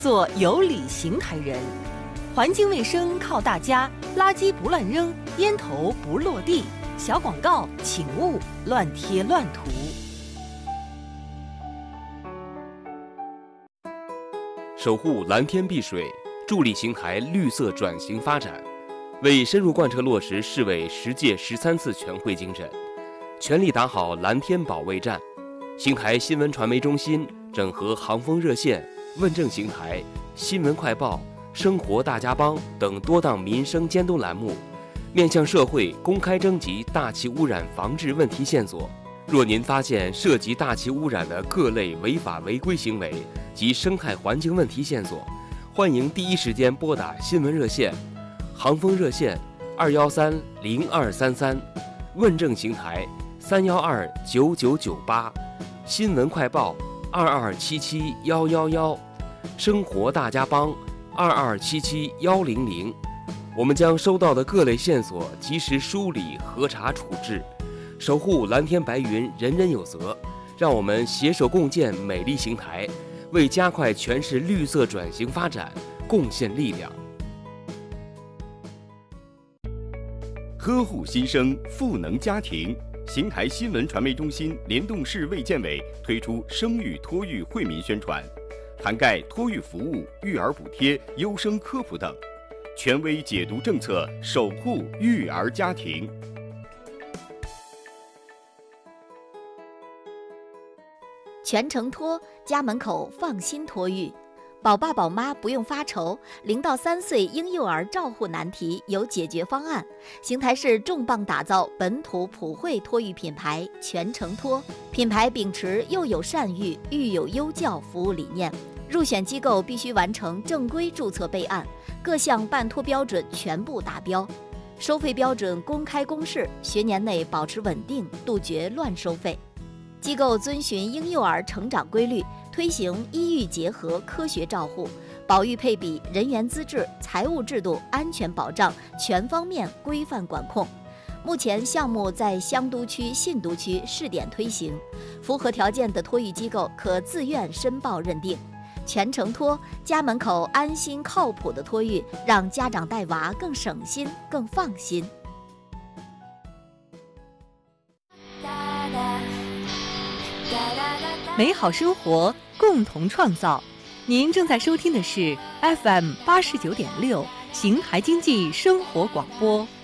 做有理邢台人。环境卫生靠大家，垃圾不乱扔，烟头不落地。小广告请勿乱贴乱涂。 守护蓝天碧水，助力邢台绿色转型发展，为深入贯彻落实市委10届13次全会精神，全力打好蓝天保卫战。邢台新闻传媒中心整合航风热线、问政邢台、新闻快报、生活大家帮等多档民生监督栏目，面向社会公开征集大气污染防治问题线索。若您发现涉及大气污染的各类违法违规行为及生态环境问题线索，欢迎第一时间拨打新闻热线、航风热线2130233，问政邢台3129998，新闻快报2277111，生活大家帮2277100。我们将收到的各类线索及时梳理核查处置，守护蓝天白云，人人有责。让我们携手共建美丽邢台，为加快全市绿色转型发展贡献力量。 呵护新生，赋能家庭。邢台新闻传媒中心联动市卫健委推出生育托育惠民宣传，涵盖托育服务、育儿补贴、优生科普等，权威解读政策，守护育儿家庭。 全程托，家门口放心托育，宝爸宝妈不用发愁，0到3岁婴幼儿照护难题有解决方案。邢台市重磅打造本土普惠托育品牌全程托，品牌秉持幼有善育、育有优教服务理念，入选机构必须完成正规注册备案，各项办托标准全部达标，收费标准公开公示，学年内保持稳定，杜绝乱收费。机构遵循婴幼儿成长规律，推行医育结合科学照护，保育配比、人员资质、财务制度、安全保障全方面规范管控。目前项目在香都区、信都区试点推行，符合条件的托育机构可自愿申报认定。全程托，家门口安心靠谱的托育，让家长带娃更省心、更放心。 美好生活，共同创造。您正在收听的是 FM 89.6邢台经济生活广播。